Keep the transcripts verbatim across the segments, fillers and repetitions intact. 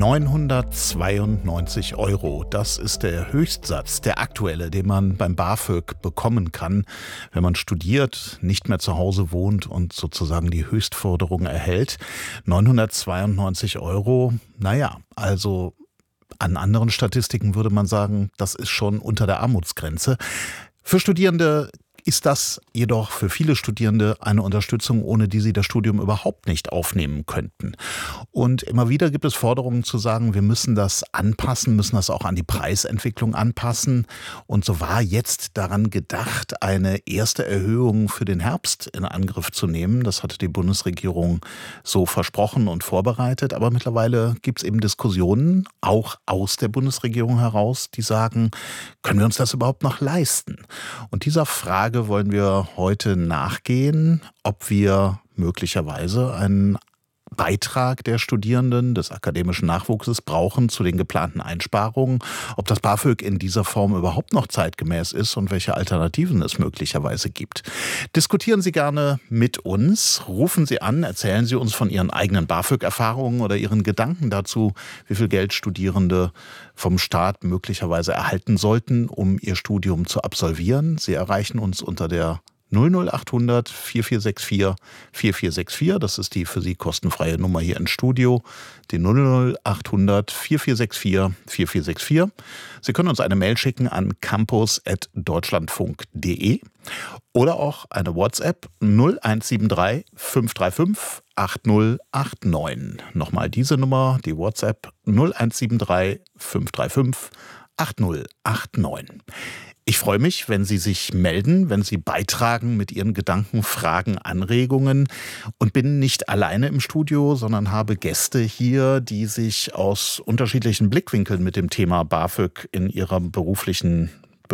neunhundertzweiundneunzig Euro, das ist der Höchstsatz, der aktuelle, den man beim BAföG bekommen kann, wenn man studiert, nicht mehr zu Hause wohnt und sozusagen die Höchstforderung erhält. neunhundertzweiundneunzig Euro, naja, also an anderen Statistiken würde man sagen, das ist schon unter der Armutsgrenze. Für Studierende ist das jedoch für viele Studierende eine Unterstützung, ohne die sie das Studium überhaupt nicht aufnehmen könnten. Und immer wieder gibt es Forderungen zu sagen, wir müssen das anpassen, müssen das auch an die Preisentwicklung anpassen. Und so war jetzt daran gedacht, eine erste Erhöhung für den Herbst in Angriff zu nehmen. Das hatte die Bundesregierung so versprochen und vorbereitet. Aber mittlerweile gibt es eben Diskussionen, auch aus der Bundesregierung heraus, die sagen, können wir uns das überhaupt noch leisten? Und dieser Frage wollen wir heute nachgehen, ob wir möglicherweise einen Beitrag der Studierenden, des akademischen Nachwuchses brauchen zu den geplanten Einsparungen, ob das BAföG in dieser Form überhaupt noch zeitgemäß ist und welche Alternativen es möglicherweise gibt. Diskutieren Sie gerne mit uns, rufen Sie an, erzählen Sie uns von Ihren eigenen BAföG-Erfahrungen oder Ihren Gedanken dazu, wie viel Geld Studierende vom Staat möglicherweise erhalten sollten, um ihr Studium zu absolvieren. Sie erreichen uns unter der null null achthundert vierundvierzig sechsundvierzig vierundvierzig sechsundvierzig, das ist die für Sie kostenfreie Nummer hier im Studio, die null null achthundert vierundvierzig sechsundvierzig vierundvierzig sechsundvierzig. Sie können uns eine Mail schicken an campus at deutschlandfunk punkt de oder auch eine WhatsApp null eins sieben drei fünf drei fünf acht null acht neun. Nochmal diese Nummer, die WhatsApp null eins sieben drei fünf drei fünf acht null acht neun. Ich freue mich, wenn Sie sich melden, wenn Sie beitragen mit Ihren Gedanken, Fragen, Anregungen und bin nicht alleine im Studio, sondern habe Gäste hier, die sich aus unterschiedlichen Blickwinkeln mit dem Thema BAföG in ihrer beruflichen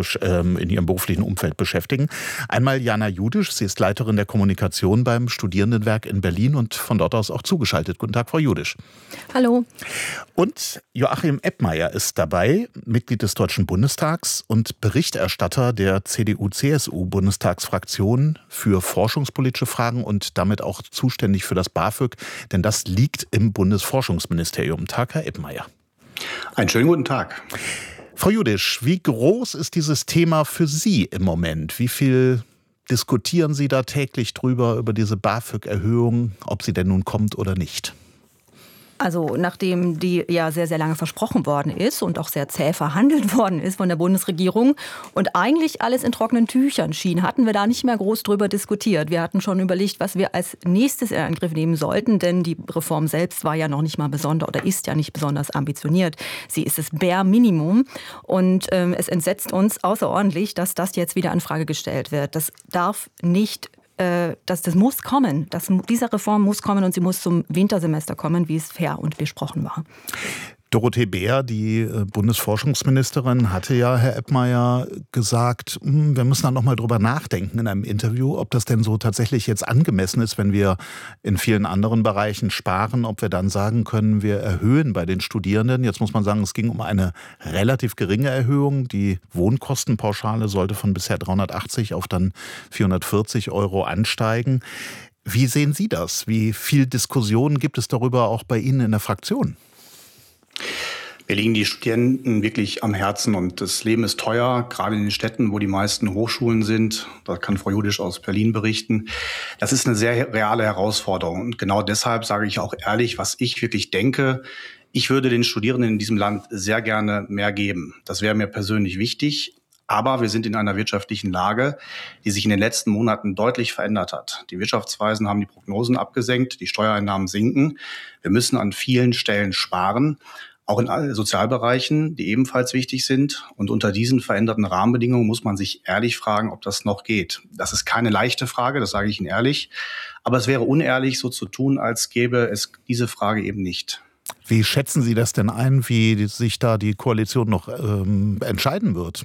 in ihrem beruflichen Umfeld beschäftigen. Einmal Jana Judisch, sie ist Leiterin der Kommunikation beim Studierendenwerk in Berlin und von dort aus auch zugeschaltet. Guten Tag, Frau Judisch. Hallo. Und Joachim Eppmeier ist dabei, Mitglied des Deutschen Bundestags und Berichterstatter der C D U C S U-Bundestagsfraktion für forschungspolitische Fragen und damit auch zuständig für das BAföG, denn das liegt im Bundesforschungsministerium. Tag, Herr Eppmeier. Einen schönen guten Tag. Frau Judisch, wie groß ist dieses Thema für Sie im Moment? Wie viel diskutieren Sie da täglich drüber, über diese BAföG-Erhöhung, ob sie denn nun kommt oder nicht? Also nachdem die ja sehr, sehr lange versprochen worden ist und auch sehr zäh verhandelt worden ist von der Bundesregierung und eigentlich alles in trockenen Tüchern schien, hatten wir da nicht mehr groß drüber diskutiert. Wir hatten schon überlegt, was wir als nächstes in Angriff nehmen sollten, denn die Reform selbst war ja noch nicht mal besonders oder ist ja nicht besonders ambitioniert. Sie ist das Bare Minimum und ähm, es entsetzt uns außerordentlich, dass das jetzt wieder in Frage gestellt wird. Das darf nicht Das, das muss kommen. Das, diese Reform muss kommen und sie muss zum Wintersemester kommen, wie es fair und besprochen war. Dorothee Bär, die Bundesforschungsministerin, hatte ja, Herr Eppmeier, gesagt, wir müssen da noch mal drüber nachdenken in einem Interview, ob das denn so tatsächlich jetzt angemessen ist, wenn wir in vielen anderen Bereichen sparen, ob wir dann sagen können, wir erhöhen bei den Studierenden. Jetzt muss man sagen, es ging um eine relativ geringe Erhöhung. Die Wohnkostenpauschale sollte von bisher dreihundertachtzig auf dann vierhundertvierzig Euro ansteigen. Wie sehen Sie das? Wie viel Diskussion gibt es darüber auch bei Ihnen in der Fraktion? Mir liegen die Studenten wirklich am Herzen und das Leben ist teuer, gerade in den Städten, wo die meisten Hochschulen sind. Da kann Frau Judisch aus Berlin berichten. Das ist eine sehr reale Herausforderung und genau deshalb sage ich auch ehrlich, was ich wirklich denke. Ich würde den Studierenden in diesem Land sehr gerne mehr geben. Das wäre mir persönlich wichtig. Aber wir sind in einer wirtschaftlichen Lage, die sich in den letzten Monaten deutlich verändert hat. Die Wirtschaftsweisen haben die Prognosen abgesenkt, die Steuereinnahmen sinken. Wir müssen an vielen Stellen sparen, auch in allen Sozialbereichen, die ebenfalls wichtig sind. Und unter diesen veränderten Rahmenbedingungen muss man sich ehrlich fragen, ob das noch geht. Das ist keine leichte Frage, das sage ich Ihnen ehrlich. Aber es wäre unehrlich, so zu tun, als gäbe es diese Frage eben nicht. Wie schätzen Sie das denn ein, wie sich da die Koalition noch ähm, entscheiden wird?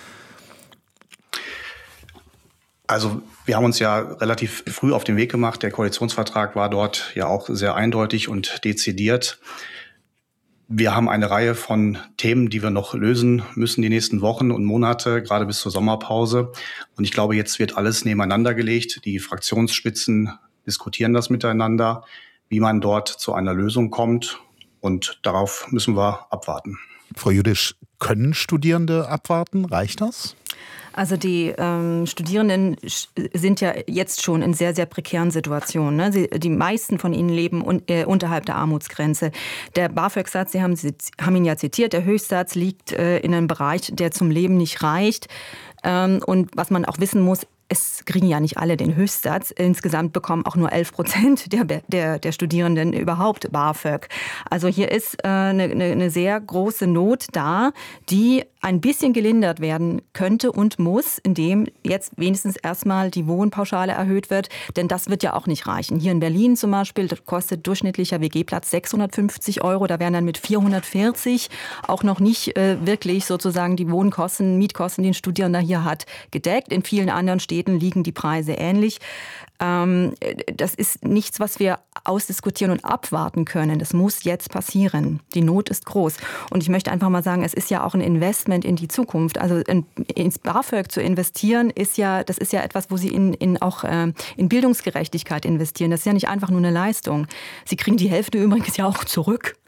Also wir haben uns ja relativ früh auf den Weg gemacht. Der Koalitionsvertrag war dort ja auch sehr eindeutig und dezidiert. Wir haben eine Reihe von Themen, die wir noch lösen müssen die nächsten Wochen und Monate, gerade bis zur Sommerpause. Und ich glaube, jetzt wird alles nebeneinander gelegt. Die Fraktionsspitzen diskutieren das miteinander, wie man dort zu einer Lösung kommt. Und darauf müssen wir abwarten. Frau Judisch, können Studierende abwarten? Reicht das? Also die ähm, Studierenden sind ja jetzt schon in sehr, sehr prekären Situationen. Ne? Sie, die meisten von ihnen leben un, äh, unterhalb der Armutsgrenze. Der BAföG-Satz, Sie haben, Sie haben ihn ja zitiert, der Höchstsatz liegt äh, in einem Bereich, der zum Leben nicht reicht. Ähm, und was man auch wissen muss, es kriegen ja nicht alle den Höchstsatz. Insgesamt bekommen auch nur elf Prozent der, der, der Studierenden überhaupt BAföG. Also hier ist äh, eine, eine sehr große Not da, die ein bisschen gelindert werden könnte und muss, indem jetzt wenigstens erstmal die Wohnpauschale erhöht wird. Denn das wird ja auch nicht reichen. Hier in Berlin zum Beispiel kostet durchschnittlicher W G-Platz sechshundertfünfzig Euro. Da wären dann mit vierhundertvierzig auch noch nicht äh, wirklich sozusagen die Wohnkosten, Mietkosten, die ein Studierender hier hat, gedeckt. In vielen anderen Städten liegen die Preise ähnlich. Ähm, das ist nichts, was wir ausdiskutieren und abwarten können. Das muss jetzt passieren. Die Not ist groß. Und ich möchte einfach mal sagen, es ist ja auch ein Investment in die Zukunft. Also in, ins BAföG zu investieren, ist ja, das ist ja etwas, wo Sie in, in auch äh, in Bildungsgerechtigkeit investieren. Das ist ja nicht einfach nur eine Leistung. Sie kriegen die Hälfte übrigens ja auch zurück.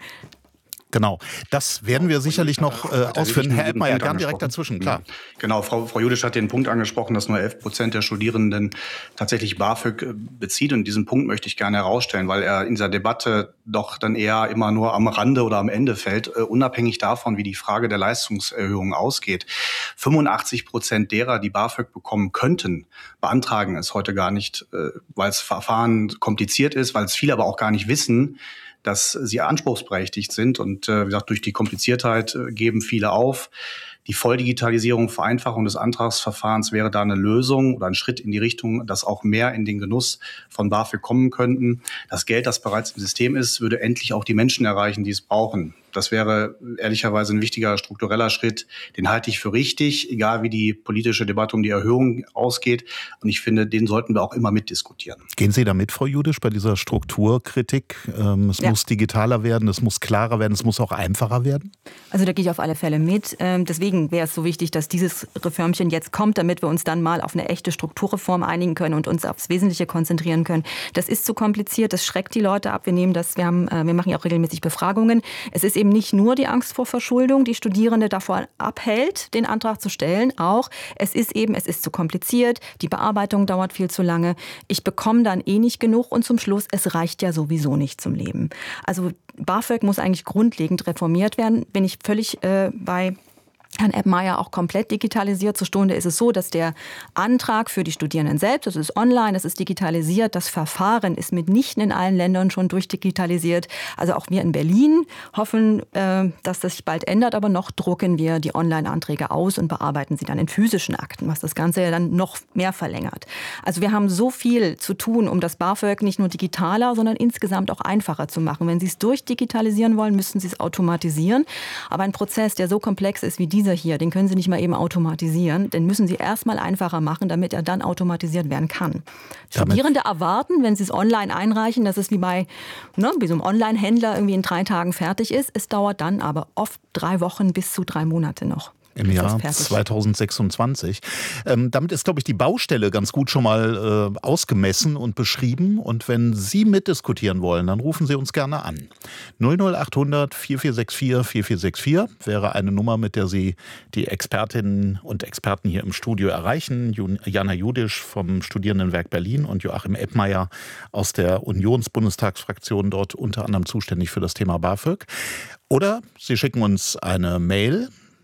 Genau, das werden wir sicherlich noch äh, ausführen. Herr Ebmeier, gern direkt dazwischen, klar. Genau, Frau, Frau Judisch hat den Punkt angesprochen, dass nur elf Prozent der Studierenden tatsächlich BAföG bezieht. Und diesen Punkt möchte ich gerne herausstellen, weil er in dieser Debatte doch dann eher immer nur am Rande oder am Ende fällt, uh, unabhängig davon, wie die Frage der Leistungserhöhung ausgeht. fünfundachtzig Prozent derer, die BAföG bekommen könnten, beantragen es heute gar nicht, uh, weil das Verfahren kompliziert ist, weil es viele aber auch gar nicht wissen, dass sie anspruchsberechtigt sind. Und äh, wie gesagt, durch die Kompliziertheit äh, geben viele auf. Die Volldigitalisierung, Vereinfachung des Antragsverfahrens wäre da eine Lösung oder ein Schritt in die Richtung, dass auch mehr in den Genuss von BAföG kommen könnten. Das Geld, das bereits im System ist, würde endlich auch die Menschen erreichen, die es brauchen. Das wäre ehrlicherweise ein wichtiger struktureller Schritt. Den halte ich für richtig, egal wie die politische Debatte um die Erhöhung ausgeht. Und ich finde, den sollten wir auch immer mitdiskutieren. Gehen Sie da mit, Frau Judisch, bei dieser Strukturkritik? Ähm, es ja. muss digitaler werden, es muss klarer werden, es muss auch einfacher werden? Also da gehe ich auf alle Fälle mit. Ähm, deswegen wäre es so wichtig, dass dieses Reformchen jetzt kommt, damit wir uns dann mal auf eine echte Strukturreform einigen können und uns aufs Wesentliche konzentrieren können. Das ist zu kompliziert, das schreckt die Leute ab. Wir nehmen das, wir haben, äh, wir machen ja auch regelmäßig Befragungen. Es ist eben nicht nur die Angst vor Verschuldung, die Studierende davor abhält, den Antrag zu stellen. Auch es ist eben, es ist zu kompliziert, die Bearbeitung dauert viel zu lange. Ich bekomme dann eh nicht genug und zum Schluss, es reicht ja sowieso nicht zum Leben. Also BAföG muss eigentlich grundlegend reformiert werden. Bin ich völlig äh, bei Herrn Ebmeier auch komplett digitalisiert. Zur Stunde ist es so, dass der Antrag für die Studierenden selbst, das ist online, das ist digitalisiert. Das Verfahren ist mitnichten in allen Ländern schon durchdigitalisiert. Also auch wir in Berlin hoffen, dass das sich bald ändert. Aber noch drucken wir die Online-Anträge aus und bearbeiten sie dann in physischen Akten, was das Ganze ja dann noch mehr verlängert. Also wir haben so viel zu tun, um das BAföG nicht nur digitaler, sondern insgesamt auch einfacher zu machen. Wenn Sie es durchdigitalisieren wollen, müssen Sie es automatisieren. Aber ein Prozess, der so komplex ist wie dieser hier, den können Sie nicht mal eben automatisieren. Den müssen Sie erstmal einfacher machen, damit er dann automatisiert werden kann. Damit Studierende erwarten, wenn sie es online einreichen, dass es wie bei ne, wie so einem Online-Händler irgendwie in drei Tagen fertig ist. Es dauert dann aber oft drei Wochen bis zu drei Monate noch. Im Jahr zweitausendsechsundzwanzig. Ähm, damit ist, glaube ich, die Baustelle ganz gut schon mal äh, ausgemessen und beschrieben. Und wenn Sie mitdiskutieren wollen, dann rufen Sie uns gerne an. null null achthundert vierundvierzig sechsundvierzig vierundvierzig sechsundvierzig wäre eine Nummer, mit der Sie die Expertinnen und Experten hier im Studio erreichen. Jana Judisch vom Studierendenwerk Berlin und Joachim Ebmeier aus der Unionsbundestagsfraktion, dort unter anderem zuständig für das Thema BAföG. Oder Sie schicken uns eine Mail,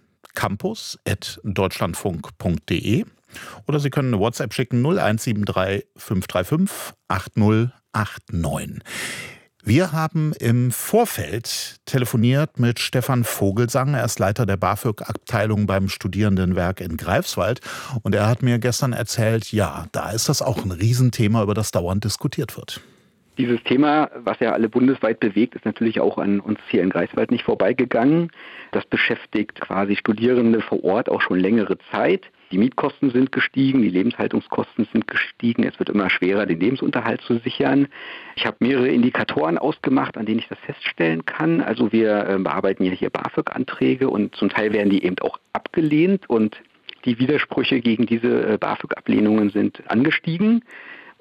campus at deutschlandfunk punkt de, oder Sie können eine WhatsApp schicken null eins sieben drei fünf drei fünf acht null acht neun. Wir haben im Vorfeld telefoniert mit Stefan Vogelsang. Er ist Leiter der BAföG-Abteilung beim Studierendenwerk in Greifswald. Und er hat mir gestern erzählt, ja, da ist das auch ein Riesenthema, über das dauernd diskutiert wird. Dieses Thema, was ja alle bundesweit bewegt, ist natürlich auch an uns hier in Greifswald nicht vorbeigegangen. Das beschäftigt quasi Studierende vor Ort auch schon längere Zeit. Die Mietkosten sind gestiegen, die Lebenshaltungskosten sind gestiegen. Es wird immer schwerer, den Lebensunterhalt zu sichern. Ich habe mehrere Indikatoren ausgemacht, an denen ich das feststellen kann. Also wir bearbeiten ja hier BAföG-Anträge und zum Teil werden die eben auch abgelehnt und die Widersprüche gegen diese BAföG-Ablehnungen sind angestiegen.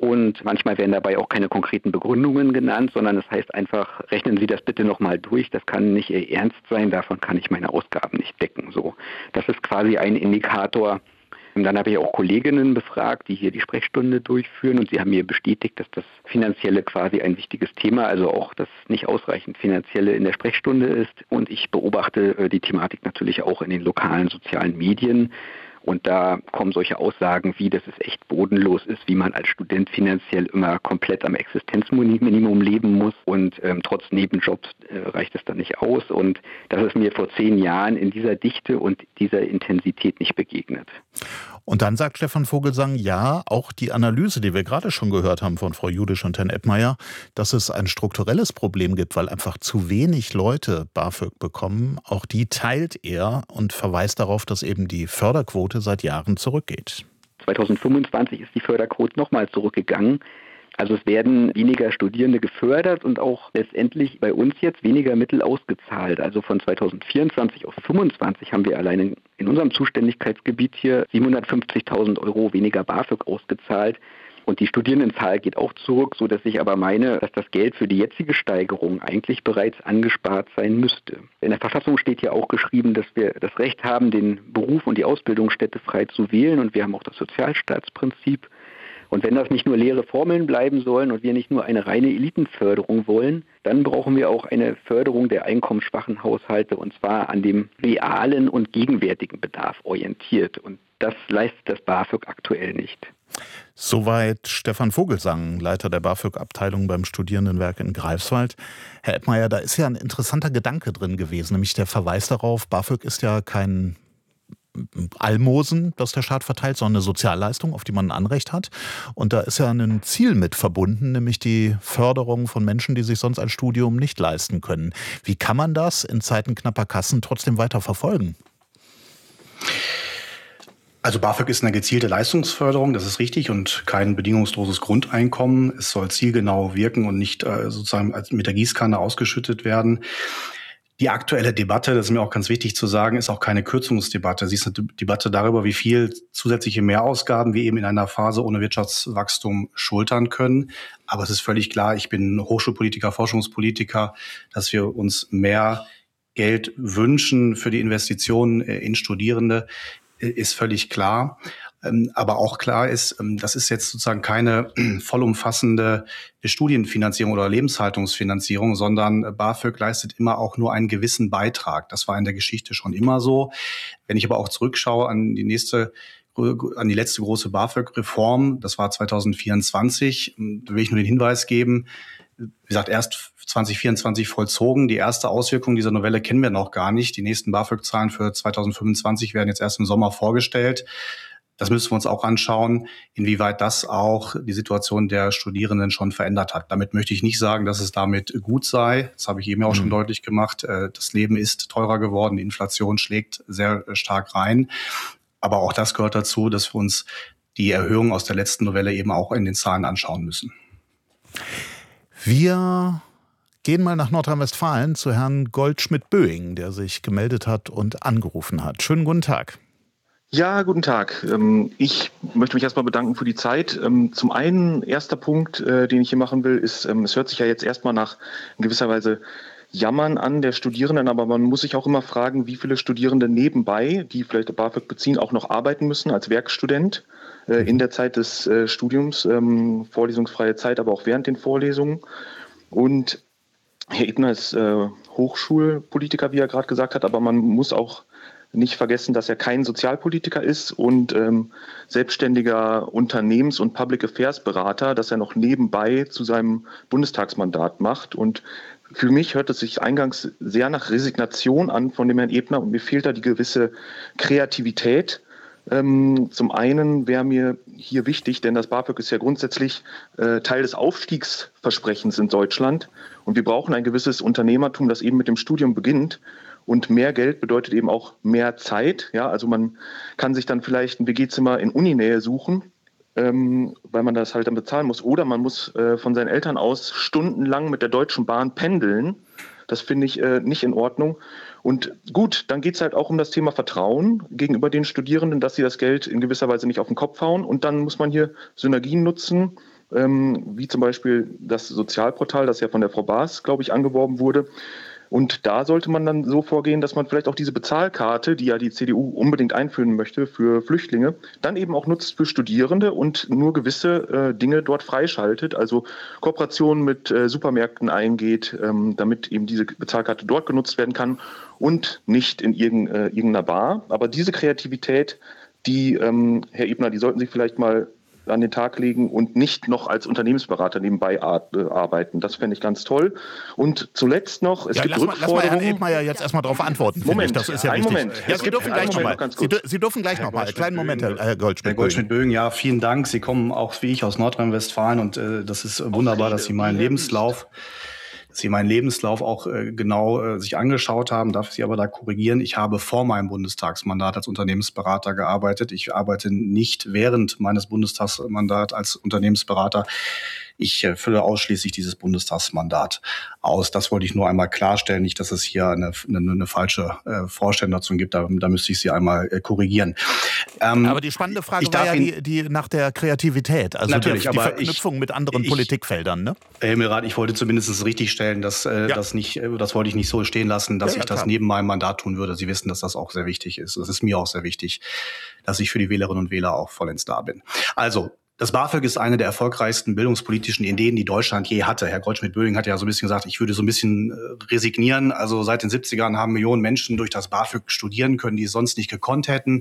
Und manchmal werden dabei auch keine konkreten Begründungen genannt, sondern es heißt einfach, rechnen Sie das bitte nochmal durch, das kann nicht Ihr Ernst sein, davon kann ich meine Ausgaben nicht decken. So, das ist quasi ein Indikator. Und dann habe ich auch Kolleginnen befragt, die hier die Sprechstunde durchführen, und sie haben mir bestätigt, dass das Finanzielle quasi ein wichtiges Thema, also auch das nicht ausreichend Finanzielle in der Sprechstunde ist. Und ich beobachte die Thematik natürlich auch in den lokalen sozialen Medien. Und da kommen solche Aussagen wie, dass es echt bodenlos ist, wie man als Student finanziell immer komplett am Existenzminimum leben muss und ähm, trotz Nebenjobs äh, reicht es dann nicht aus. Und das ist mir vor zehn Jahren in dieser Dichte und dieser Intensität nicht begegnet. Und dann sagt Stefan Vogelsang, ja, auch die Analyse, die wir gerade schon gehört haben von Frau Judisch und Herrn Eppmeier, dass es ein strukturelles Problem gibt, weil einfach zu wenig Leute BAföG bekommen, auch die teilt er und verweist darauf, dass eben die Förderquote seit Jahren zurückgeht. zweitausendfünfundzwanzig ist die Förderquote nochmal zurückgegangen. Also es werden weniger Studierende gefördert und auch letztendlich bei uns jetzt weniger Mittel ausgezahlt. Also von zweitausendvierundzwanzig auf fünfundzwanzig haben wir allein in unserem Zuständigkeitsgebiet hier siebenhundertfünfzigtausend Euro weniger BAföG ausgezahlt. Und die Studierendenzahl geht auch zurück, sodass ich aber meine, dass das Geld für die jetzige Steigerung eigentlich bereits angespart sein müsste. In der Verfassung steht ja auch geschrieben, dass wir das Recht haben, den Beruf und die Ausbildungsstätte frei zu wählen. Und wir haben auch das Sozialstaatsprinzip. Und wenn das nicht nur leere Formeln bleiben sollen und wir nicht nur eine reine Elitenförderung wollen, dann brauchen wir auch eine Förderung der einkommensschwachen Haushalte, und zwar an dem realen und gegenwärtigen Bedarf orientiert. Und das leistet das BAföG aktuell nicht. Soweit Stefan Vogelsang, Leiter der BAföG-Abteilung beim Studierendenwerk in Greifswald. Herr Eppmeier, da ist ja ein interessanter Gedanke drin gewesen, nämlich der Verweis darauf, BAföG ist ja kein Almosen, das der Staat verteilt, sondern eine Sozialleistung, auf die man ein Anrecht hat. Und da ist ja ein Ziel mit verbunden, nämlich die Förderung von Menschen, die sich sonst ein Studium nicht leisten können. Wie kann man das in Zeiten knapper Kassen trotzdem weiter verfolgen? Also BAföG ist eine gezielte Leistungsförderung, das ist richtig, und kein bedingungsloses Grundeinkommen. Es soll zielgenau wirken und nicht äh, sozusagen als mit der Gießkanne ausgeschüttet werden. Die aktuelle Debatte, das ist mir auch ganz wichtig zu sagen, ist auch keine Kürzungsdebatte. Sie ist eine Debatte darüber, wie viel zusätzliche Mehrausgaben wir eben in einer Phase ohne Wirtschaftswachstum schultern können. Aber es ist völlig klar, ich bin Hochschulpolitiker, Forschungspolitiker, dass wir uns mehr Geld wünschen für die Investitionen in Studierende, ist völlig klar. Aber auch klar ist, das ist jetzt sozusagen keine vollumfassende Studienfinanzierung oder Lebenshaltungsfinanzierung, sondern BAföG leistet immer auch nur einen gewissen Beitrag. Das war in der Geschichte schon immer so. Wenn ich aber auch zurückschaue an die nächste, an die letzte große BAföG-Reform, das war zweitausendvierundzwanzig, da will ich nur den Hinweis geben, wie gesagt, erst zwanzig vierundzwanzig vollzogen. Die erste Auswirkung dieser Novelle kennen wir noch gar nicht. Die nächsten BAföG-Zahlen für zweitausendfünfundzwanzig werden jetzt erst im Sommer vorgestellt. Das müssen wir uns auch anschauen, inwieweit das auch die Situation der Studierenden schon verändert hat. Damit möchte ich nicht sagen, dass es damit gut sei. Das habe ich eben auch mhm. schon deutlich gemacht. Das Leben ist teurer geworden, die Inflation schlägt sehr stark rein. Aber auch das gehört dazu, dass wir uns die Erhöhung aus der letzten Novelle eben auch in den Zahlen anschauen müssen. Wir gehen mal nach Nordrhein-Westfalen zu Herrn Goldschmidt-Böing, der sich gemeldet hat und angerufen hat. Schönen guten Tag. Ja, guten Tag. Ich möchte mich erstmal bedanken für die Zeit. Zum einen, erster Punkt, den ich hier machen will, ist, es hört sich ja jetzt erstmal nach in gewisser Weise Jammern an der Studierenden, aber man muss sich auch immer fragen, wie viele Studierende nebenbei, die vielleicht BAföG beziehen, auch noch arbeiten müssen als Werkstudent in der Zeit des Studiums, vorlesungsfreie Zeit, aber auch während den Vorlesungen. Und Herr Ebner ist Hochschulpolitiker, wie er gerade gesagt hat, aber man muss auch nicht vergessen, dass er kein Sozialpolitiker ist und ähm, selbstständiger Unternehmens- und Public Affairs Berater, dass er noch nebenbei zu seinem Bundestagsmandat macht. Und für mich hört es sich eingangs sehr nach Resignation an von dem Herrn Ebner und mir fehlt da die gewisse Kreativität. Ähm, zum einen wäre mir hier wichtig, denn das BAföG ist ja grundsätzlich äh, Teil des Aufstiegsversprechens in Deutschland und wir brauchen ein gewisses Unternehmertum, das eben mit dem Studium beginnt. Und mehr Geld bedeutet eben auch mehr Zeit. Ja, also man kann sich dann vielleicht ein W G-Zimmer in Uninähe suchen, ähm, weil man das halt dann bezahlen muss. Oder man muss äh, von seinen Eltern aus stundenlang mit der Deutschen Bahn pendeln. Das finde ich äh, nicht in Ordnung. Und gut, dann geht es halt auch um das Thema Vertrauen gegenüber den Studierenden, dass sie das Geld in gewisser Weise nicht auf den Kopf hauen. Und dann muss man hier Synergien nutzen ähm, wie zum Beispiel das Sozialportal, das ja von der Frau Baas, glaube ich, angeworben wurde. Und da sollte man dann so vorgehen, dass man vielleicht auch diese Bezahlkarte, die ja die C D U unbedingt einführen möchte für Flüchtlinge, dann eben auch nutzt für Studierende und nur gewisse äh, Dinge dort freischaltet, also Kooperationen mit äh, Supermärkten eingeht, ähm, damit eben diese Bezahlkarte dort genutzt werden kann und nicht in irgend, äh, irgendeiner Bar. Aber diese Kreativität, die, ähm, Herr Ebner, die sollten Sie vielleicht mal an den Tag legen und nicht noch als Unternehmensberater nebenbei arbeiten. Das fände ich ganz toll. Und zuletzt noch, es ja, gibt lass Rückforderungen. Mal, lass mal Herrn Ebner ja jetzt erstmal darauf antworten. Moment, das ist ja einen wichtig. Moment. Ja, Sie dürfen gleich nochmal. Sie, Sie dürfen gleich nochmal. Kleinen Moment, Herr Goldschmidt-Bögen. Herr Goldschmidt-Bögen, ja, vielen Dank. Sie kommen auch wie ich aus Nordrhein-Westfalen und äh, das ist wunderbar, dass Sie meinen Lebenslauf Sie meinen Lebenslauf auch äh, genau äh, sich angeschaut haben, darf ich Sie aber da korrigieren. Ich habe vor meinem Bundestagsmandat als Unternehmensberater gearbeitet. Ich arbeite nicht während meines Bundestagsmandats als Unternehmensberater. Ich äh, fülle ausschließlich dieses Bundestagsmandat aus. Das wollte ich nur einmal klarstellen, nicht, dass es hier eine, eine, eine falsche äh, Vorstellung dazu gibt. Da, da müsste ich Sie einmal äh, korrigieren. Ähm, aber die spannende Frage war ja die, die nach der Kreativität, also natürlich, der, die aber Verknüpfung ich, mit anderen ich, Politikfeldern. Ne? Herr Himmelrath, ich wollte zumindest richtig stellen, dass äh, ja. das nicht, das wollte ich nicht so stehen lassen, dass ja, ich das klar. neben meinem Mandat tun würde. Sie wissen, dass das auch sehr wichtig ist. Es ist mir auch sehr wichtig, dass ich für die Wählerinnen und Wähler auch vollends da bin. Also, das BAföG ist eine der erfolgreichsten bildungspolitischen Ideen, die Deutschland je hatte. Herr Goldschmidt-Böing hat ja so ein bisschen gesagt, ich würde so ein bisschen resignieren. Also seit den siebzigern haben Millionen Menschen durch das BAföG studieren können, die es sonst nicht gekonnt hätten.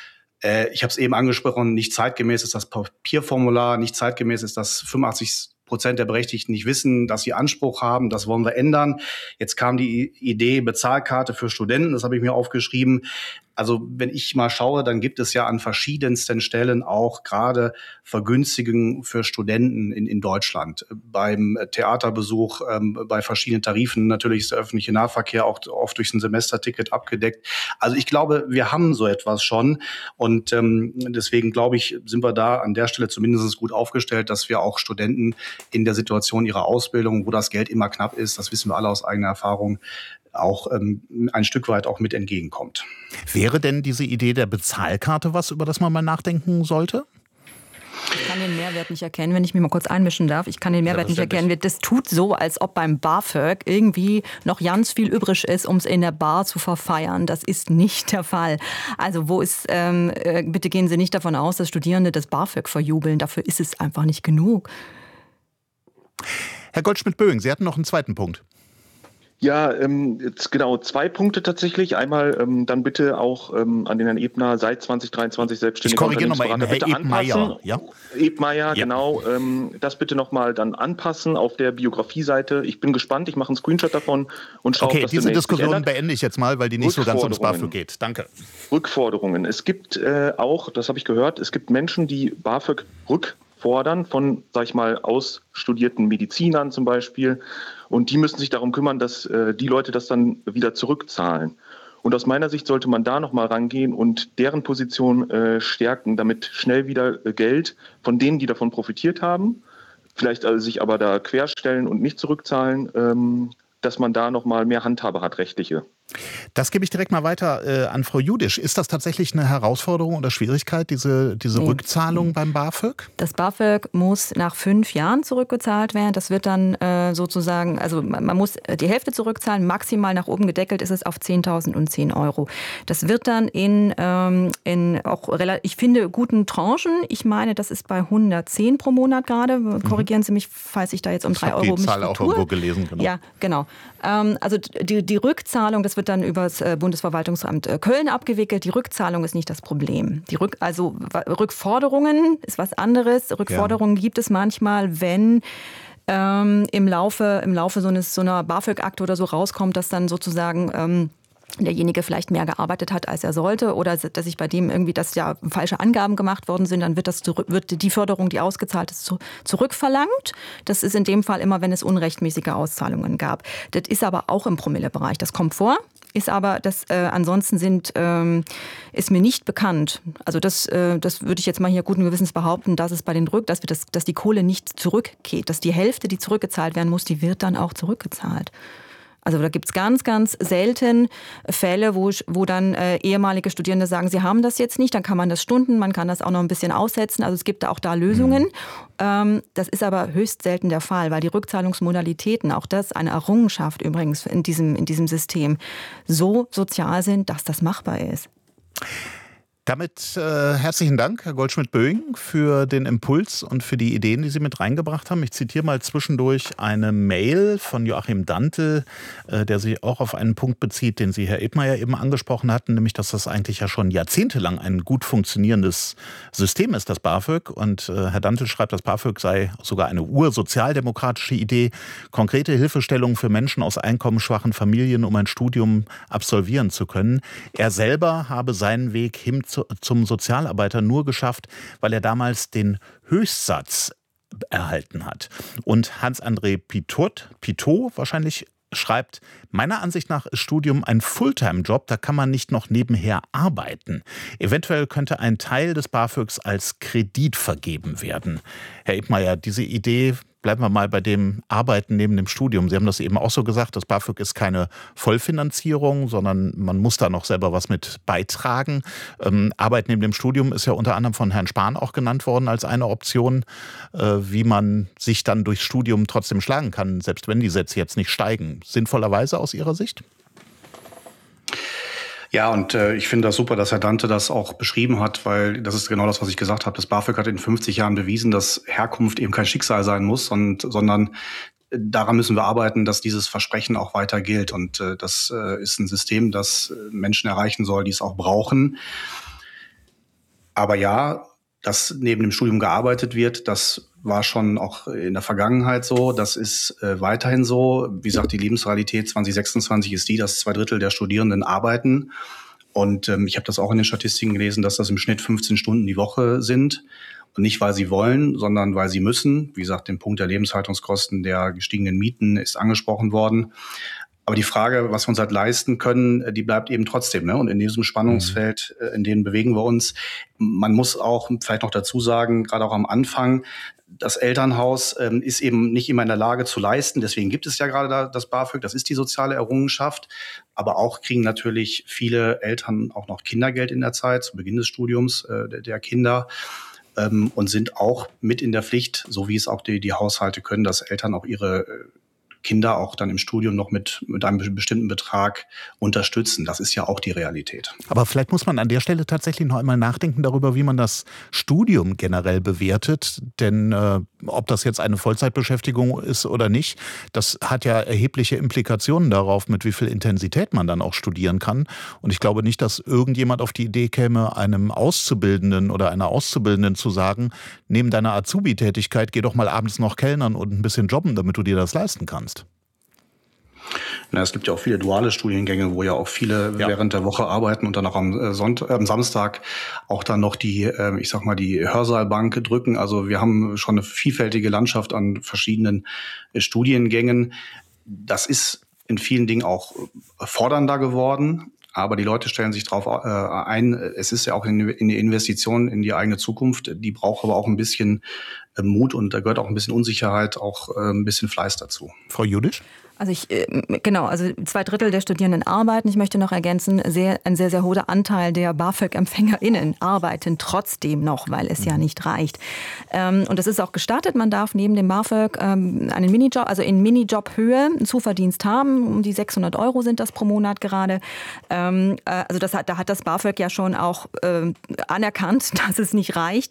Äh, ich habe es eben angesprochen, nicht zeitgemäß ist das Papierformular, nicht zeitgemäß ist das fünfundachtzig Prozent der Berechtigten nicht wissen, dass sie Anspruch haben. Das wollen wir ändern. Jetzt kam die Idee Bezahlkarte für Studenten. Das habe ich mir aufgeschrieben. Also wenn ich mal schaue, dann gibt es ja an verschiedensten Stellen auch gerade Vergünstigungen für Studenten in, in Deutschland. Beim Theaterbesuch, ähm, bei verschiedenen Tarifen. Natürlich ist der öffentliche Nahverkehr auch oft durch ein Semesterticket abgedeckt. Also ich glaube, wir haben so etwas schon. Und ähm, deswegen glaube ich, sind wir da an der Stelle zumindest gut aufgestellt, dass wir auch Studenten in der Situation ihrer Ausbildung, wo das Geld immer knapp ist, das wissen wir alle aus eigener Erfahrung, auch ähm, ein Stück weit auch mit entgegenkommt. Wäre denn diese Idee der Bezahlkarte was, über das man mal nachdenken sollte? Ich kann den Mehrwert nicht erkennen, wenn ich mich mal kurz einmischen darf. Ich kann den Mehrwert nicht erkennen. Das tut so, als ob beim BAföG irgendwie noch ganz viel übrig ist, um es in der Bar zu verfeiern. Das ist nicht der Fall. Also wo ist, ähm, bitte gehen Sie nicht davon aus, dass Studierende das BAföG verjubeln. Dafür ist es einfach nicht genug. Herr Goldschmidt-Böing, Sie hatten noch einen zweiten Punkt. Ja, ähm, jetzt genau zwei Punkte tatsächlich. Einmal ähm, dann bitte auch ähm, an den Herrn Ebner seit zwanzig dreiundzwanzig selbstständiger Ich korrigiere nochmal, Herr bitte Ebmeier. anpassen. Ja? Ebmeier, ja. genau. Ähm, das bitte nochmal dann anpassen auf der Biografie-Seite. Ich bin gespannt, ich mache einen Screenshot davon und schaue, okay, ob das diese Diskussion beende ich jetzt mal, weil die nicht so ganz ums BAföG geht. Danke. Rückforderungen. Es gibt äh, auch, das habe ich gehört, es gibt Menschen, die BAföG rückfordern von, sag ich mal, ausstudierten Medizinern zum Beispiel. Und die müssen sich darum kümmern, dass äh, die Leute das dann wieder zurückzahlen. Und aus meiner Sicht sollte man da nochmal rangehen und deren Position äh, stärken, damit schnell wieder äh, Geld von denen, die davon profitiert haben, vielleicht also sich aber da querstellen und nicht zurückzahlen, ähm, dass man da nochmal mehr Handhabe hat, rechtliche. Das gebe ich direkt mal weiter äh, an Frau Judisch. Ist das tatsächlich eine Herausforderung oder Schwierigkeit, diese, diese nee. Rückzahlung beim BAföG? Das BAföG muss nach fünf Jahren zurückgezahlt werden. Das wird dann äh, sozusagen, also man muss die Hälfte zurückzahlen, maximal nach oben gedeckelt ist es auf zehntausend und zehn Euro. Das wird dann in, ähm, in auch, ich finde, guten Tranchen. Ich meine, das ist bei hundertzehn pro Monat gerade. Korrigieren Sie mich, falls ich da jetzt um drei Euro mich Ich habe die Zahl auch irgendwo gelesen. Genau. Ja, genau. Ähm, also die, die Rückzahlung, das wird dann über das Bundesverwaltungsamt Köln abgewickelt. Die Rückzahlung ist nicht das Problem. Die Rück, also Rückforderungen ist was anderes. Rückforderungen ja. gibt es manchmal, wenn ähm, im Laufe, im Laufe so, eines, so einer BAföG-Akte oder so rauskommt, dass dann sozusagen ähm, derjenige vielleicht mehr gearbeitet hat, als er sollte, oder dass sich bei dem irgendwie, dass ja falsche Angaben gemacht worden sind, dann wird das zurück, wird die Förderung, die ausgezahlt ist, zurückverlangt. Das ist in dem Fall immer, wenn es unrechtmäßige Auszahlungen gab. Das ist aber auch im Promillebereich. Das kommt vor. Ist aber, das äh, ansonsten sind, ähm, ist mir nicht bekannt. Also das, äh, das würde ich jetzt mal hier guten Gewissens behaupten, dass es bei den Rück, dass wir das, dass die Kohle nicht zurückgeht, dass die Hälfte, die zurückgezahlt werden muss, die wird dann auch zurückgezahlt. Also da gibt es ganz, ganz selten Fälle, wo, wo dann äh, ehemalige Studierende sagen, sie haben das jetzt nicht, dann kann man das stunden, man kann das auch noch ein bisschen aussetzen. Also es gibt da auch da Lösungen. Mhm. Ähm, das ist aber höchst selten der Fall, weil die Rückzahlungsmodalitäten, auch das eine Errungenschaft übrigens in diesem, in diesem System, so sozial sind, dass das machbar ist. Damit äh, herzlichen Dank, Herr Goldschmidt-Böing, für den Impuls und für die Ideen, die Sie mit reingebracht haben. Ich zitiere mal zwischendurch eine Mail von Joachim Dantl, äh, der sich auch auf einen Punkt bezieht, den Sie, Herr Ebmeier, eben angesprochen hatten, nämlich, dass das eigentlich ja schon jahrzehntelang ein gut funktionierendes System ist, das BAföG. Und äh, Herr Dantl schreibt, das BAföG sei sogar eine ursozialdemokratische Idee, konkrete Hilfestellung für Menschen aus einkommensschwachen Familien, um ein Studium absolvieren zu können. Er selber habe seinen Weg hin zu zum Sozialarbeiter nur geschafft, weil er damals den Höchstsatz erhalten hat. Und Hans-André Pitot, Pitot wahrscheinlich schreibt, meiner Ansicht nach ist Studium ein Fulltime-Job, da kann man nicht noch nebenher arbeiten. Eventuell könnte ein Teil des BAföGs als Kredit vergeben werden. Herr Ebmeier, diese Idee, bleiben wir mal bei dem Arbeiten neben dem Studium. Sie haben das eben auch so gesagt, das BAföG ist keine Vollfinanzierung, sondern man muss da noch selber was mit beitragen. Ähm, Arbeit neben dem Studium ist ja unter anderem von Herrn Spahn auch genannt worden als eine Option, äh, wie man sich dann durchs Studium trotzdem schlagen kann, selbst wenn die Sätze jetzt nicht steigen. Sinnvollerweise aus Ihrer Sicht? Ja, und äh, ich finde das super, dass Herr Dante das auch beschrieben hat, weil das ist genau das, was ich gesagt habe. Das BAföG hat in fünfzig Jahren bewiesen, dass Herkunft eben kein Schicksal sein muss, und, sondern daran müssen wir arbeiten, dass dieses Versprechen auch weiter gilt. Und äh, das äh, ist ein System, das Menschen erreichen soll, die es auch brauchen. Aber ja, dass neben dem Studium gearbeitet wird, das war schon auch in der Vergangenheit so. Das ist äh, weiterhin so. Wie gesagt, die Lebensrealität zwanzig sechsundzwanzig ist die, dass zwei Drittel der Studierenden arbeiten. Und ähm, ich habe das auch in den Statistiken gelesen, dass das im Schnitt fünfzehn Stunden die Woche sind. Und nicht, weil sie wollen, sondern weil sie müssen. Wie gesagt, den Punkt der Lebenshaltungskosten, der gestiegenen Mieten ist angesprochen worden. Aber die Frage, was wir uns halt leisten können, die bleibt eben trotzdem. Ne? Und in diesem Spannungsfeld, in dem bewegen wir uns. Man muss auch vielleicht noch dazu sagen, gerade auch am Anfang, das Elternhaus ähm, ist eben nicht immer in der Lage zu leisten. Deswegen gibt es ja gerade da das BAföG. Das ist die soziale Errungenschaft. Aber auch kriegen natürlich viele Eltern auch noch Kindergeld in der Zeit, zu Beginn des Studiums äh, der, der Kinder. Ähm, und sind auch mit in der Pflicht, so wie es auch die, die Haushalte können, dass Eltern auch ihre äh, Kinder auch dann im Studium noch mit, mit einem bestimmten Betrag unterstützen. Das ist ja auch die Realität. Aber vielleicht muss man an der Stelle tatsächlich noch einmal nachdenken darüber, wie man das Studium generell bewertet. Denn äh, ob das jetzt eine Vollzeitbeschäftigung ist oder nicht, das hat ja erhebliche Implikationen darauf, mit wie viel Intensität man dann auch studieren kann. Und ich glaube nicht, dass irgendjemand auf die Idee käme, einem Auszubildenden oder einer Auszubildenden zu sagen, neben deiner Azubi-Tätigkeit geh doch mal abends noch kellnern und ein bisschen jobben, damit du dir das leisten kannst. Na, es gibt ja auch viele duale Studiengänge, wo ja auch viele ja. während der Woche arbeiten und dann auch am, Sonntag, äh, am Samstag auch dann noch die, äh, ich sag mal, die Hörsaalbank drücken. Also wir haben schon eine vielfältige Landschaft an verschiedenen äh, Studiengängen. Das ist in vielen Dingen auch fordernder geworden. Aber die Leute stellen sich darauf äh, ein. Es ist ja auch in, in die Investition in die eigene Zukunft. Die braucht aber auch ein bisschen äh, Mut, und da gehört auch ein bisschen Unsicherheit, auch äh, ein bisschen Fleiß dazu. Frau Judisch? Also ich, genau, also zwei Drittel der Studierenden arbeiten. Ich möchte noch ergänzen, sehr, ein sehr, sehr hoher Anteil der BAföG-EmpfängerInnen arbeiten trotzdem noch, weil es ja nicht reicht. Und das ist auch gestattet. Man darf neben dem BAföG einen Minijob, also in Minijobhöhe einen Zuverdienst haben. Um die sechshundert Euro sind das pro Monat gerade. Also das hat, da hat das BAföG ja schon auch anerkannt, dass es nicht reicht.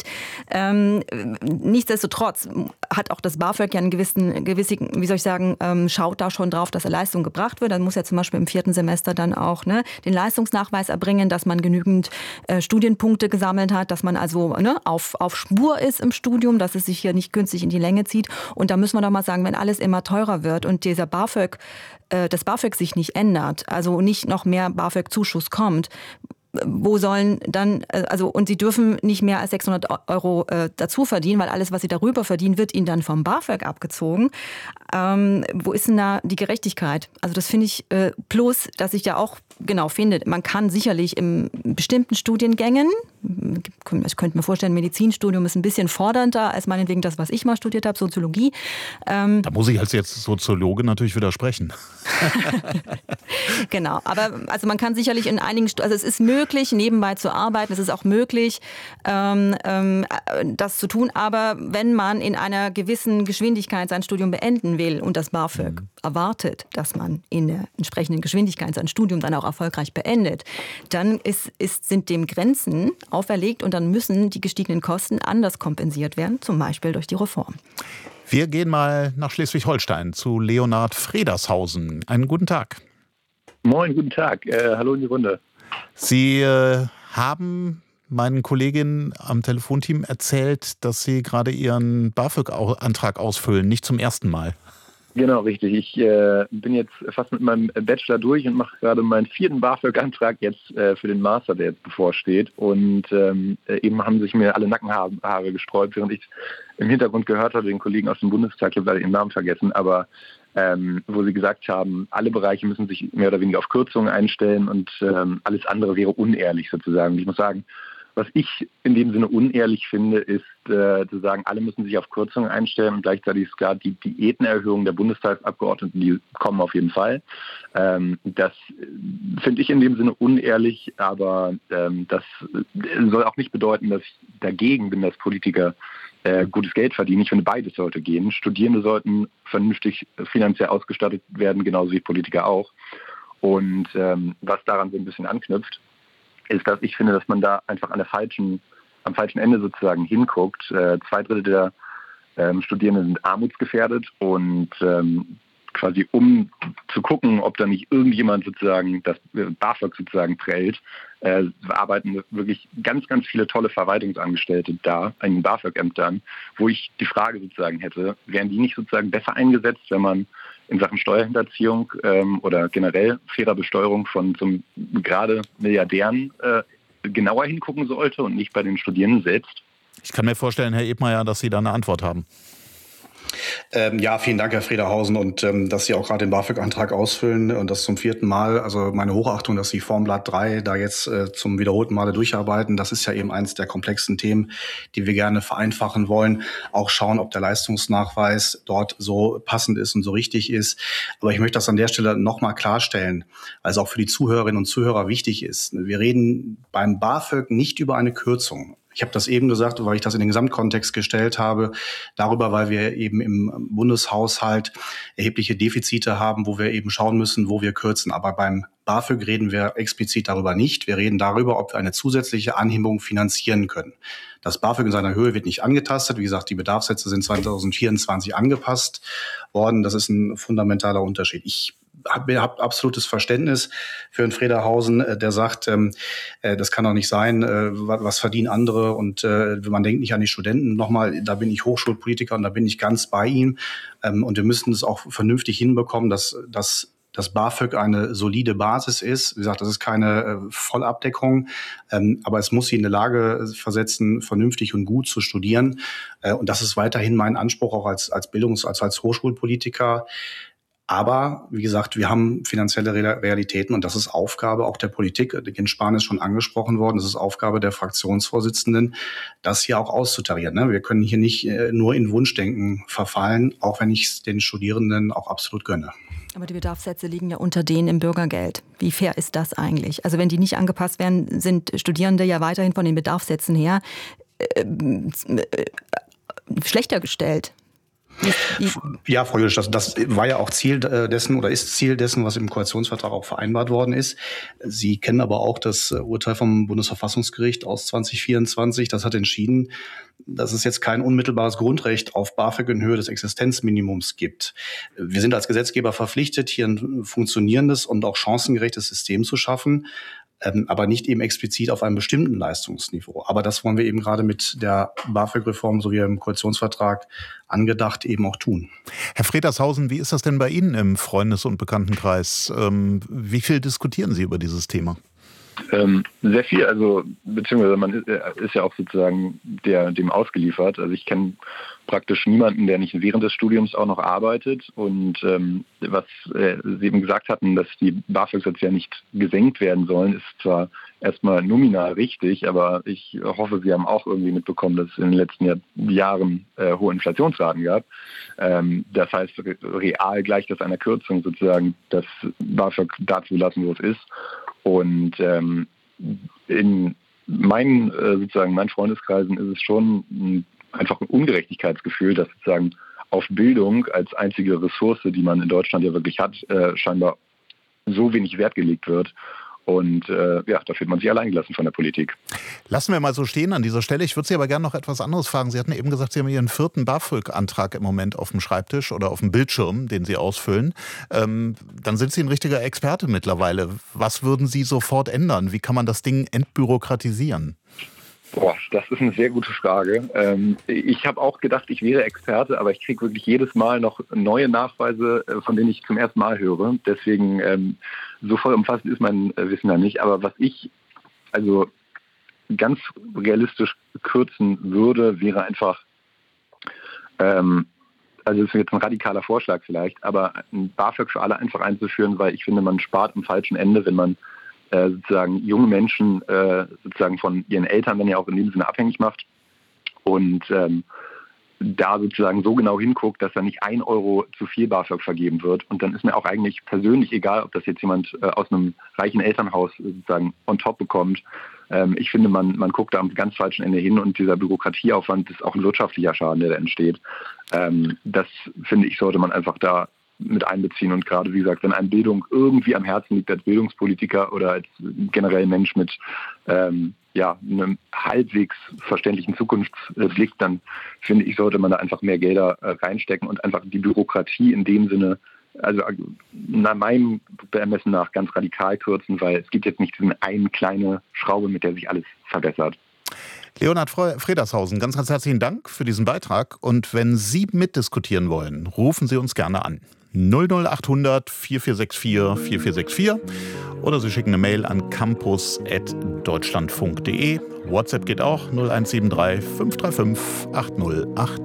Nichtsdestotrotz hat auch das BAföG ja einen gewissen, gewissen, wie soll ich sagen, schaut da schon drauf, dass eine Leistung gebracht wird. Dann muss ja zum Beispiel im vierten Semester dann auch ne, den Leistungsnachweis erbringen, dass man genügend äh, Studienpunkte gesammelt hat, dass man also ne, auf, auf Spur ist im Studium, dass es sich hier nicht künstlich in die Länge zieht. Und da müssen wir doch mal sagen, wenn alles immer teurer wird und dieser BAföG, äh, das BAföG sich nicht ändert, also nicht noch mehr BAföG-Zuschuss kommt, wo sollen dann, also und sie dürfen nicht mehr als sechshundert Euro äh, dazu verdienen, weil alles, was sie darüber verdienen, wird ihnen dann vom BAföG abgezogen. Ähm, wo ist denn da die Gerechtigkeit? Also das finde ich, äh, plus, dass ich ja auch genau finde, man kann sicherlich in bestimmten Studiengängen, ich könnte mir vorstellen, Medizinstudium ist ein bisschen fordernder als meinetwegen das, was ich mal studiert habe, Soziologie. Ähm, da muss ich als jetzt Soziologe natürlich widersprechen. Genau, aber also man kann sicherlich in einigen, also es ist möglich, nebenbei zu arbeiten, es ist auch möglich, ähm, ähm, das zu tun, aber wenn man in einer gewissen Geschwindigkeit sein Studium beenden will und das BAföG mhm. erwartet, dass man in der entsprechenden Geschwindigkeit sein Studium dann auch erfolgreich beendet, dann ist, ist, sind dem Grenzen auferlegt und dann müssen die gestiegenen Kosten anders kompensiert werden, zum Beispiel durch die Reform. Wir gehen mal nach Schleswig-Holstein zu Leonhard Fredershausen. Einen guten Tag. Moin, guten Tag. Äh, hallo in die Runde. Sie äh, haben meinen Kolleginnen am Telefonteam erzählt, dass Sie gerade Ihren BAföG-Antrag ausfüllen, nicht zum ersten Mal. Genau, richtig. Ich äh, bin jetzt fast mit meinem Bachelor durch und mache gerade meinen vierten BAföG-Antrag jetzt äh, für den Master, der jetzt bevorsteht. Und ähm, eben haben sich mir alle Nackenhaare gesträubt, während ich im Hintergrund gehört habe, den Kollegen aus dem Bundestag, ich habe leider ihren Namen vergessen, aber ähm, wo sie gesagt haben, alle Bereiche müssen sich mehr oder weniger auf Kürzungen einstellen und ähm, alles andere wäre unehrlich sozusagen. Und ich muss sagen, was ich in dem Sinne unehrlich finde, ist äh, zu sagen, alle müssen sich auf Kürzungen einstellen und gleichzeitig ist klar, die Diätenerhöhung der Bundestagsabgeordneten, die kommen auf jeden Fall. Ähm, das finde ich in dem Sinne unehrlich, aber ähm, das soll auch nicht bedeuten, dass ich dagegen bin, dass Politiker äh, gutes Geld verdienen. Ich finde, beides sollte gehen. Studierende sollten vernünftig finanziell ausgestattet werden, genauso wie Politiker auch. Und ähm, was daran so ein bisschen anknüpft, ist, dass ich finde, dass man da einfach an der falschen, am falschen Ende sozusagen hinguckt. Äh, zwei Drittel der ähm, Studierenden sind armutsgefährdet und ähm, quasi um zu gucken, ob da nicht irgendjemand sozusagen das BAföG sozusagen prellt, äh, arbeiten wirklich ganz, ganz viele tolle Verwaltungsangestellte da, in den BAföG-Ämtern, wo ich die Frage sozusagen hätte, wären die nicht sozusagen besser eingesetzt, wenn man in Sachen Steuerhinterziehung ähm, oder generell fairer Besteuerung von zum gerade Milliardären äh, genauer hingucken sollte und nicht bei den Studierenden selbst? Ich kann mir vorstellen, Herr Ebmeier, dass Sie da eine Antwort haben. Ähm, ja, vielen Dank, Herr Fredershausen, und ähm, dass Sie auch gerade den BAföG-Antrag ausfüllen und das zum vierten Mal. Also meine Hochachtung, dass Sie Formblatt drei da jetzt äh, zum wiederholten Male durcharbeiten. Das ist ja eben eines der komplexen Themen, die wir gerne vereinfachen wollen. Auch schauen, ob der Leistungsnachweis dort so passend ist und so richtig ist. Aber ich möchte das an der Stelle nochmal klarstellen, weil es auch für die Zuhörerinnen und Zuhörer wichtig ist. Wir reden beim BAföG nicht über eine Kürzung. Ich habe das eben gesagt, weil ich das in den Gesamtkontext gestellt habe, darüber, weil wir eben im Bundeshaushalt erhebliche Defizite haben, wo wir eben schauen müssen, wo wir kürzen. Aber beim BAföG reden wir explizit darüber nicht. Wir reden darüber, ob wir eine zusätzliche Anhebung finanzieren können. Das BAföG in seiner Höhe wird nicht angetastet. Wie gesagt, die Bedarfssätze sind zwanzig vierundzwanzig angepasst worden. Das ist ein fundamentaler Unterschied. Ich habe hab absolutes Verständnis für einen Fredershausen, der sagt, ähm, äh, das kann doch nicht sein, äh, was verdienen andere und äh, man denkt nicht an die Studenten. Nochmal, da bin ich Hochschulpolitiker und da bin ich ganz bei ihm. Ähm, und wir müssen es auch vernünftig hinbekommen, dass, dass das BAföG eine solide Basis ist. Wie gesagt, das ist keine äh, Vollabdeckung, ähm, aber es muss sie in die Lage versetzen, vernünftig und gut zu studieren. Äh, und das ist weiterhin mein Anspruch auch als, als Bildungs-, als, als Hochschulpolitiker. Aber, wie gesagt, wir haben finanzielle Realitäten und das ist Aufgabe auch der Politik. Jens Spahn ist schon angesprochen worden. Das ist Aufgabe der Fraktionsvorsitzenden, das hier auch auszutarieren. Ne? Wir können hier nicht äh, nur in Wunschdenken verfallen, auch wenn ich es den Studierenden auch absolut gönne. Aber die Bedarfssätze liegen ja unter denen im Bürgergeld. Wie fair ist das eigentlich? Also wenn die nicht angepasst werden, sind Studierende ja weiterhin von den Bedarfssätzen her äh, äh, schlechter gestellt. Ja, Frau Jüdisch, das, das war ja auch Ziel dessen oder ist Ziel dessen, was im Koalitionsvertrag auch vereinbart worden ist. Sie kennen aber auch das Urteil vom Bundesverfassungsgericht aus zwanzig vierundzwanzig. Das hat entschieden, dass es jetzt kein unmittelbares Grundrecht auf BAföG in Höhe des Existenzminimums gibt. Wir sind als Gesetzgeber verpflichtet, hier ein funktionierendes und auch chancengerechtes System zu schaffen, aber nicht eben explizit auf einem bestimmten Leistungsniveau. Aber das wollen wir eben gerade mit der BAföG-Reform, so wie im Koalitionsvertrag angedacht, eben auch tun. Herr Fredershausen, wie ist das denn bei Ihnen im Freundes- und Bekanntenkreis? Wie viel diskutieren Sie über dieses Thema? Ähm, sehr viel, also beziehungsweise man ist, ist ja auch sozusagen der, dem ausgeliefert. Also ich kenne praktisch niemanden, der nicht während des Studiums auch noch arbeitet. Und ähm, was äh, Sie eben gesagt hatten, dass die BAföG-Sätze ja nicht gesenkt werden sollen, ist zwar erstmal nominal richtig, aber ich hoffe, Sie haben auch irgendwie mitbekommen, dass es in den letzten Jahr, Jahren äh, hohe Inflationsraten gab. Ähm, das heißt, real gleicht das einer Kürzung sozusagen, dass BAföG da zu lassen, wo es ist. Und ähm, in meinen äh, sozusagen meinen Freundeskreisen ist es schon ein, einfach ein Ungerechtigkeitsgefühl, dass sozusagen auf Bildung als einzige Ressource, die man in Deutschland ja wirklich hat, äh, scheinbar so wenig Wert gelegt wird. Und äh, ja, da fühlt man sich alleingelassen von der Politik. Lassen wir mal so stehen an dieser Stelle. Ich würde Sie aber gerne noch etwas anderes fragen. Sie hatten eben gesagt, Sie haben Ihren vierten BAföG-Antrag im Moment auf dem Schreibtisch oder auf dem Bildschirm, den Sie ausfüllen. Ähm, dann sind Sie ein richtiger Experte mittlerweile. Was würden Sie sofort ändern? Wie kann man das Ding entbürokratisieren? Boah, das ist eine sehr gute Frage. Ähm, ich habe auch gedacht, ich wäre Experte, aber ich kriege wirklich jedes Mal noch neue Nachweise, von denen ich zum ersten Mal höre. Deswegen ähm, so vollumfassend ist mein Wissen da nicht. Aber was ich also ganz realistisch kürzen würde, wäre einfach, ähm, also das ist jetzt ein radikaler Vorschlag vielleicht, aber ein BAföG für alle einfach einzuführen, weil ich finde, man spart am falschen Ende, wenn man Äh, sozusagen junge Menschen äh, sozusagen von ihren Eltern dann ja auch in dem Sinne abhängig macht und ähm, da sozusagen so genau hinguckt, dass da nicht ein Euro zu viel BAföG vergeben wird. Und dann ist mir auch eigentlich persönlich egal, ob das jetzt jemand äh, aus einem reichen Elternhaus sozusagen on top bekommt. Ähm, ich finde, man, man guckt da am ganz falschen Ende hin und dieser Bürokratieaufwand ist auch ein wirtschaftlicher Schaden, der da entsteht. Ähm, das, finde ich, sollte man einfach da mit einbeziehen. Und gerade, wie gesagt, wenn einem Bildung irgendwie am Herzen liegt als Bildungspolitiker oder als generell Mensch mit ähm, ja, einem halbwegs verständlichen Zukunftsblick, dann finde ich, sollte man da einfach mehr Gelder äh, reinstecken und einfach die Bürokratie in dem Sinne, also nach meinem Ermessen nach, ganz radikal kürzen, weil es gibt jetzt nicht diese eine kleine Schraube, mit der sich alles verbessert. Leonhard Fredershausen, ganz, ganz herzlichen Dank für diesen Beitrag. Und wenn Sie mitdiskutieren wollen, rufen Sie uns gerne an. null null acht hundert vier vier sechs vier vier vier sechs vier oder Sie schicken eine Mail an campus at deutschlandfunk punkt de. WhatsApp geht auch null eins sieben drei fünf drei fünf acht null acht